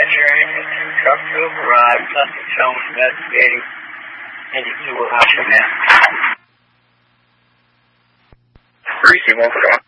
entering the truck to a garage, nothing shown investigating any new option now. Greasy won't go.